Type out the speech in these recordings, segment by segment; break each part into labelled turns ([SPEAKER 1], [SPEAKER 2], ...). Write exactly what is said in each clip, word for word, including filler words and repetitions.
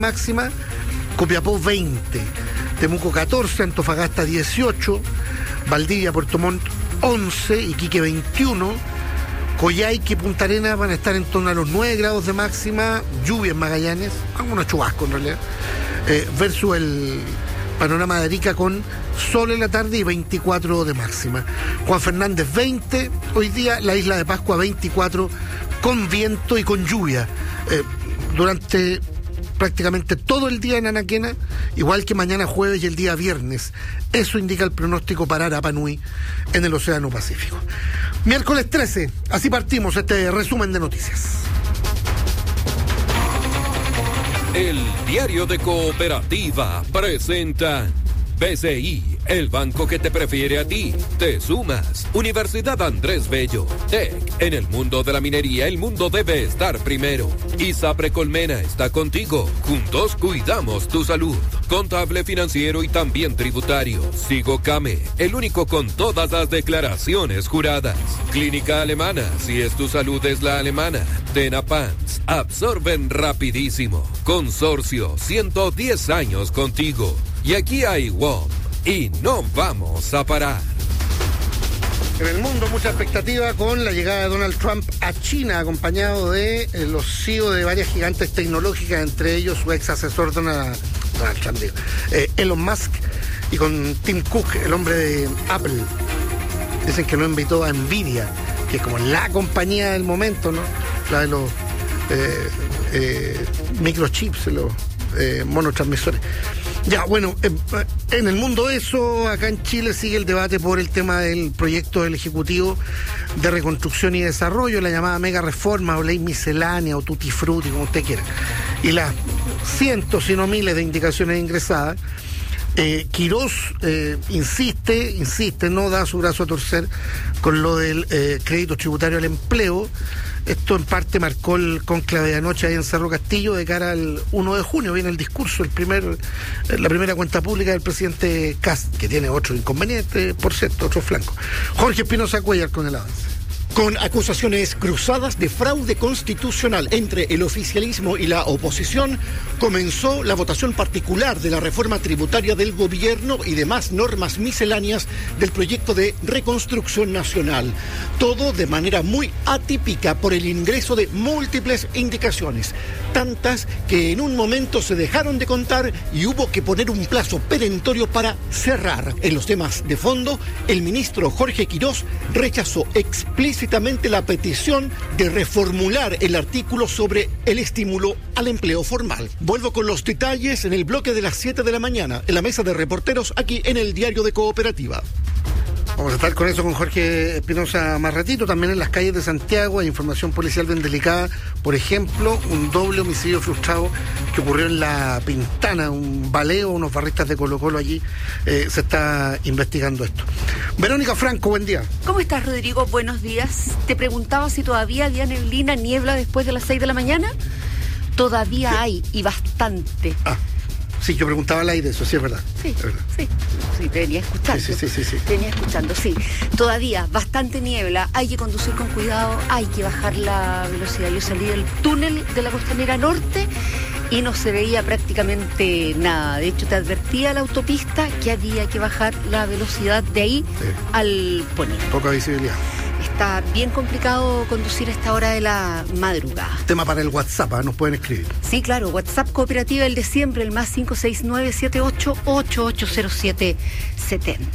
[SPEAKER 1] máxima, Copiapó veinte, Temuco catorce, Antofagasta dieciocho, Valdivia, Puerto Montt once, Iquique veintiuno, Coyhaique y Punta Arenas van a estar en torno a los nueve grados de máxima, lluvia en Magallanes, algunos chubascos en realidad, eh, versus el panorama de Arica con sol en la tarde y veinticuatro de máxima. Juan Fernández veinte, hoy día la Isla de Pascua veinticuatro, con viento y con lluvia. Eh, durante prácticamente todo el día en Anaquena, igual que mañana jueves y el día viernes. Eso indica el pronóstico para Rapa Nui en el Océano Pacífico. Miércoles trece, así partimos este resumen de noticias.
[SPEAKER 2] El Diario de Cooperativa presenta B C I, el banco que te prefiere a ti. Te sumas. Universidad Andrés Bello. T E C. En el mundo de la minería, el mundo debe estar primero. ISAPRE Colmena está contigo. Juntos cuidamos tu salud. Contable, financiero y también tributario. Sigocame, el único con todas las declaraciones juradas. Clínica Alemana, si es tu salud es la alemana. Tenapans, absorben rapidísimo. Consorcio, ciento diez años contigo. Y aquí hay W O M y no vamos a parar.
[SPEAKER 1] En el mundo mucha expectativa con la llegada de Donald Trump a China, acompañado de eh, los C E O de varias gigantes tecnológicas, entre ellos su ex asesor Donald, Donald Trump, digo, eh, Elon Musk, y con Tim Cook, el hombre de Apple. Dicen que no invitó a Nvidia, que es como la compañía del momento, ¿no? La de los eh, eh, microchips, los eh, monotransmisores. Ya, bueno, eh, en el mundo eso, acá en Chile sigue el debate por el tema del proyecto del Ejecutivo de Reconstrucción y Desarrollo, la llamada mega reforma o ley miscelánea o tutti frutti, como usted quiera. Y las cientos, si no miles de indicaciones ingresadas, eh, Quirós eh, insiste, insiste, no da su brazo a torcer con lo del eh, crédito tributario al empleo. Esto en parte marcó el cónclave de anoche ahí en Cerro Castillo de cara al uno de junio. Viene el discurso, el primer, la primera cuenta pública del presidente Kast, que tiene otro inconveniente, por cierto, otro flanco. Jorge Espinosa Cuellar con el avance.
[SPEAKER 3] Con acusaciones cruzadas de fraude constitucional entre el oficialismo y la oposición, comenzó la votación particular de la reforma tributaria del gobierno y demás normas misceláneas del proyecto de reconstrucción nacional. Todo de manera muy atípica por el ingreso de múltiples indicaciones, tantas que en un momento se dejaron de contar y hubo que poner un plazo perentorio para cerrar. En los temas de fondo, el ministro Jorge Quirós rechazó explícitamente la petición de reformular el artículo sobre el estímulo al empleo formal. Vuelvo con los detalles en el bloque de las siete de la mañana, en la mesa de reporteros, aquí en el Diario de Cooperativa.
[SPEAKER 1] Vamos a estar con eso con Jorge Espinosa más ratito. También en las calles de Santiago hay información policial bien delicada. Por ejemplo, un doble homicidio frustrado que ocurrió en La Pintana, un baleo, unos barristas de Colo Colo allí. Eh, se está investigando esto. Verónica Franco, buen día.
[SPEAKER 4] ¿Cómo estás, Rodrigo? Buenos días. Te preguntaba si todavía había neblina, niebla después de las seis de la mañana. Todavía sí hay, y bastante.
[SPEAKER 1] Ah. Sí, yo preguntaba al aire, eso sí es verdad.
[SPEAKER 4] Sí,
[SPEAKER 1] es verdad.
[SPEAKER 4] sí, sí, te venía escuchando.
[SPEAKER 1] Sí, sí, sí, sí, sí.
[SPEAKER 4] Te venía escuchando, sí. Todavía, bastante niebla, hay que conducir con cuidado, hay que bajar la velocidad. Yo salí del túnel de la Costanera Norte y no se veía prácticamente nada. De hecho, te advertía la autopista que había que bajar la velocidad de ahí sí al poniente.
[SPEAKER 1] Poca visibilidad.
[SPEAKER 4] Está bien complicado conducir a esta hora de la madrugada.
[SPEAKER 1] Tema para el WhatsApp, ¿eh? Nos pueden escribir.
[SPEAKER 4] Sí, claro, WhatsApp Cooperativa, el de siempre, el más cinco seis nueve siete ocho ocho ocho cero siete siete cero.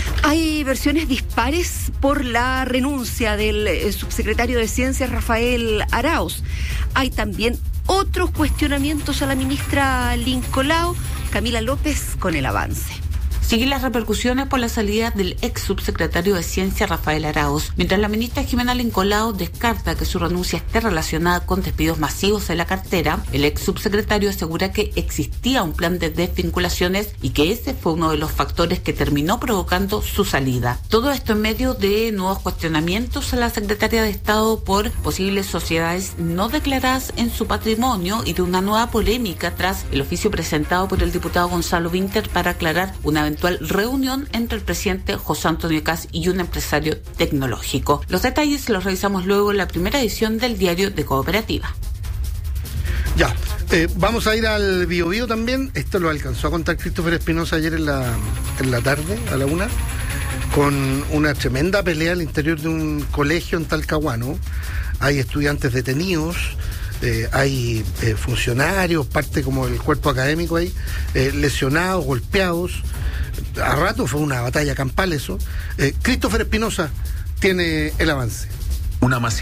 [SPEAKER 4] Hay versiones dispares por la renuncia del eh, subsecretario de Ciencias, Rafael Arauz. Hay también otros cuestionamientos a la ministra Lincolao, Camila López, con el avance.
[SPEAKER 5] Siguen las repercusiones por la salida del ex subsecretario de Ciencia Rafael Arauz, mientras la ministra Jimena Lincolao descarta que su renuncia esté relacionada con despidos masivos en la cartera. El ex subsecretario asegura que existía un plan de desvinculaciones y que ese fue uno de los factores que terminó provocando su salida. Todo esto en medio de nuevos cuestionamientos a la secretaria de Estado por posibles sociedades no declaradas en su patrimonio y de una nueva polémica tras el oficio presentado por el diputado Gonzalo Vinter para aclarar una eventual reunión entre el presidente José Antonio Kast y un empresario tecnológico. Los detalles los revisamos luego en la primera edición del Diario de Cooperativa.
[SPEAKER 1] Ya, eh, vamos a ir al Bio Bio también. Esto lo alcanzó a contar Christopher Espinosa ayer en la, en la tarde, a la una, con una tremenda pelea al interior de un colegio en Talcahuano. Hay estudiantes detenidos, eh, hay eh, funcionarios, parte como el cuerpo académico ahí, eh, lesionados, golpeados. A rato fue una batalla campal eso. Eh, Christopher Espinosa tiene el avance.
[SPEAKER 6] Una masiva